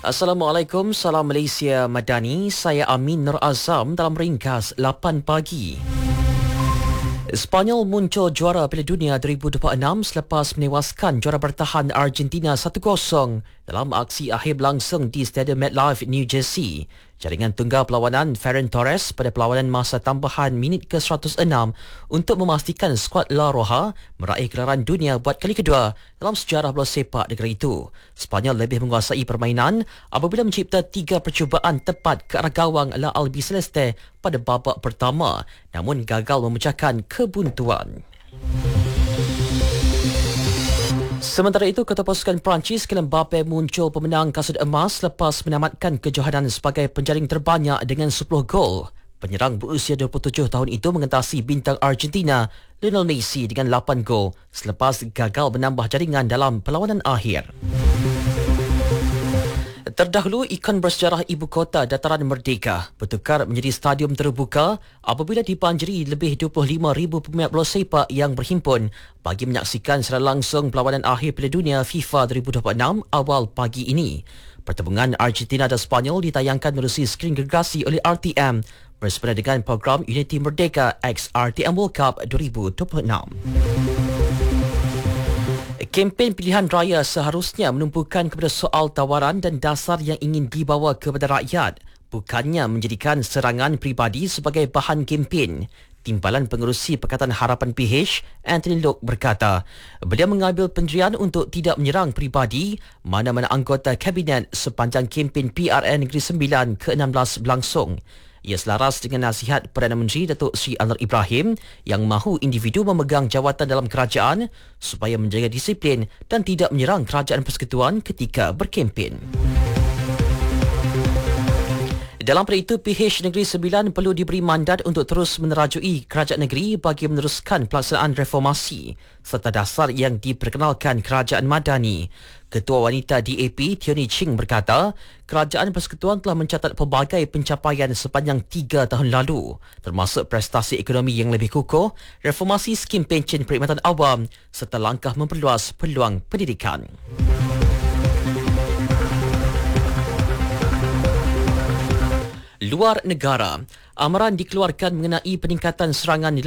Assalamualaikum, salam Malaysia Madani. Saya Amin Nur Azam dalam ringkas 8 pagi. Sepanyol muncul juara Piala Dunia 2026 selepas menewaskan juara bertahan Argentina 1-0 dalam aksi akhir berlangsung di Stadium MetLife, New Jersey. Jaringan tunggal perlawanan Ferran Torres pada perlawanan masa tambahan minit ke-106 untuk memastikan skuad La Roja meraih gelaran dunia buat kali kedua dalam sejarah bola sepak negara itu. Sepanyol lebih menguasai permainan apabila mencipta 3 percubaan tepat ke arah gawang La Albiceleste pada babak pertama, namun gagal memecahkan kebuntuan. Sementara itu, Ketua Pasukan Perancis Kylian Mbappe muncul pemenang kasut emas selepas menamatkan kejohanan sebagai penjaring terbanyak dengan 10 gol. Penyerang berusia 27 tahun itu mengentasi bintang Argentina Lionel Messi dengan 8 gol selepas gagal menambah jaringan dalam perlawanan akhir. Terdahulu, ikon bersejarah Ibu Kota Dataran Merdeka bertukar menjadi stadium terbuka apabila dibanjiri lebih 25,000 peminat bola sepak yang berhimpun bagi menyaksikan secara langsung perlawanan akhir Piala Dunia FIFA 2026 awal pagi ini. Pertembungan Argentina dan Sepanyol ditayangkan melalui skrin gergasi oleh RTM bersempena dengan program Unity Merdeka X RTM World Cup 2026. Kempen pilihan raya seharusnya menumpukan kepada soal tawaran dan dasar yang ingin dibawa kepada rakyat, bukannya menjadikan serangan peribadi sebagai bahan kempen. Timbalan Pengerusi Pakatan Harapan PH, Anthony Loke berkata, beliau mengambil pendirian untuk tidak menyerang peribadi mana-mana anggota kabinet sepanjang kempen PRN Negeri Sembilan ke-16 berlangsung. Ia selaras dengan nasihat Perdana Menteri Datuk Seri Anwar Ibrahim yang mahu individu memegang jawatan dalam kerajaan supaya menjaga disiplin dan tidak menyerang kerajaan persekutuan ketika berkempen. Dalam pada itu, PH Negeri Sembilan perlu diberi mandat untuk terus menerajui kerajaan negeri bagi meneruskan pelaksanaan reformasi serta dasar yang diperkenalkan kerajaan Madani. Ketua Wanita DAP, Tioni Ching berkata, kerajaan persekutuan telah mencatat pelbagai pencapaian sepanjang 3 tahun lalu, termasuk prestasi ekonomi yang lebih kukuh, reformasi skim pencen perkhidmatan awam serta langkah memperluas peluang pendidikan. Luar negara, amaran dikeluarkan mengenai peningkatan serangan